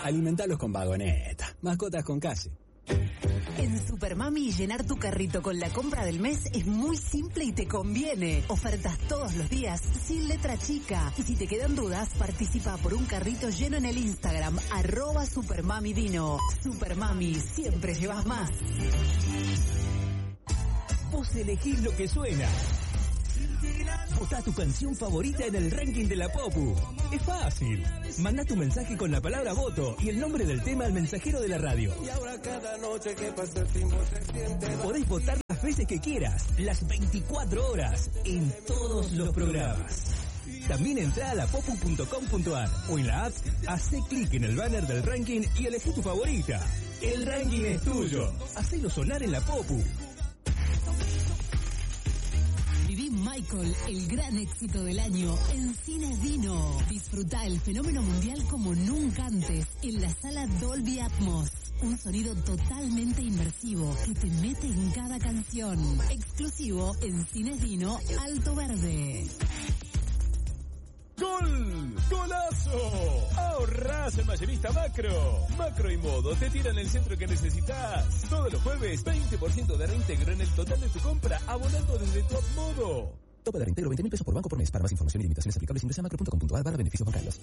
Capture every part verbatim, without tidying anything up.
Alimentalos con Vagoneta. Mascotas con calle. En Supermami, llenar tu carrito con la compra del mes es muy simple y te conviene. Ofertas todos los días, sin letra chica. Y si te quedan dudas, participa por un carrito lleno en el Instagram, arroba Supermamidino. Supermami, siempre llevas más. Vos elegís lo que suena. Votá tu canción favorita en el ranking de la Popu. Es fácil. Mandá tu mensaje con la palabra voto y el nombre del tema al mensajero de la radio. Y ahora cada noche que pasa el tiempo se siente... Podés votar las veces que quieras, las veinticuatro horas, en todos los programas. También entrá a la popu punto com punto ar o en la app, hacé clic en el banner del ranking y elegí tu favorita. El ranking es tuyo. Hacelo sonar en la Popu. Viví Michael, el gran éxito del año, en Cines Dino. Disfruta el fenómeno mundial como nunca antes, en la sala Dolby Atmos. Un sonido totalmente inmersivo que te mete en cada canción. Exclusivo en Cines Dino, Alto Verde. ¡Gol! ¡Golazo! Ahorrás en Mayorista Macro. Macro y Modo te tiran el centro que necesitas. Todos los jueves, veinte por ciento de reintegro en el total de tu compra, abonando desde Top Modo. Tope de reintegro veinte mil pesos por banco por mes. Para más información y limitaciones aplicables ingresa a macro punto com punto ar barra beneficios bancarios.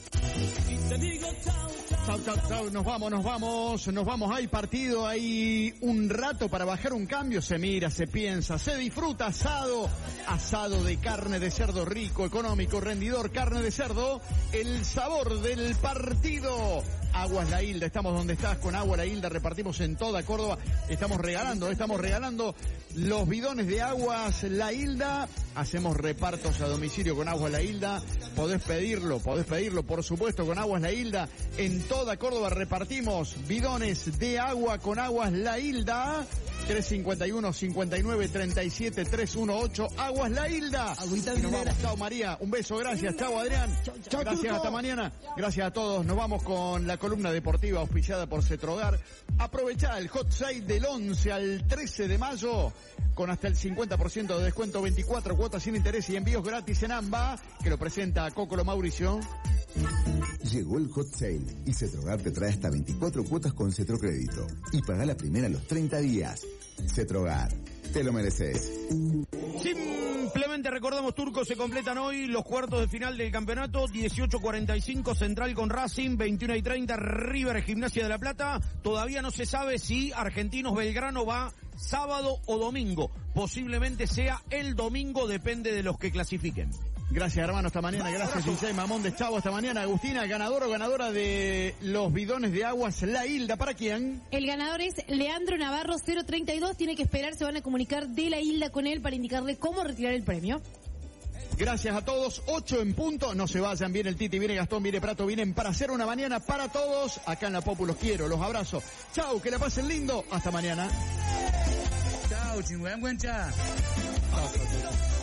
Chau, chau, chau, nos vamos, nos vamos, nos vamos. Hay partido, hay un rato para bajar un cambio. Se mira, se piensa, se disfruta asado. Asado de carne de cerdo rico, económico, rendidor, carne de cerdo. El sabor del partido. Aguas La Hilda, estamos donde estás con Agua La Hilda, repartimos en toda Córdoba. Estamos regalando, estamos regalando los bidones de Aguas La Hilda. Hacemos repartos a domicilio con Aguas La Hilda. Podés pedirlo, podés pedirlo, por supuesto, con Aguas La Hilda. En toda Córdoba repartimos bidones de agua con Aguas La Hilda. tres cinco uno, cinco nueve, tres siete, tres uno ocho, Aguas La Hilda. Agüita y nos minera. vamos, chao María, un beso, gracias, chao Adrián. Chao, Gracias, Turco. hasta mañana. Gracias a todos, nos vamos con la columna deportiva auspiciada por Cetrogar. Aprovechá el hot sale del once al trece de mayo. Con hasta el cincuenta por ciento de descuento, veinticuatro cuotas sin interés y envíos gratis en AMBA, que lo presenta Cócolo Mauricio. Llegó el hot sale y Cetrogar te trae hasta veinticuatro cuotas con Cetrocrédito. Y paga la primera a los treinta días. Cetrogar, te lo mereces. Simplemente recordamos, Turco, se completan hoy los cuartos de final del campeonato. Dieciocho cuarenta y cinco Central con Racing, veintiuno y treinta River Gimnasia de la Plata. Todavía no se sabe si Argentinos Belgrano va sábado o domingo. Posiblemente sea el domingo, depende de los que clasifiquen. Gracias, hermano, hasta mañana. Gracias, Giselle Mamondes. Chavo, hasta mañana. Agustina, ganador o ganadora de los bidones de Aguas La Hilda. ¿Para quién? El ganador es Leandro Navarro, cero treinta y dos. Tiene que esperar, se van a comunicar de La Hilda con él para indicarle cómo retirar el premio. Gracias a todos. Ocho en punto. No se vayan. Viene el Titi, viene Gastón, viene Prato. Vienen para hacer una mañana para todos. Acá en La Popu los quiero, los abrazo. Chau, que la pasen lindo. Hasta mañana. Chao, chingüengüencha.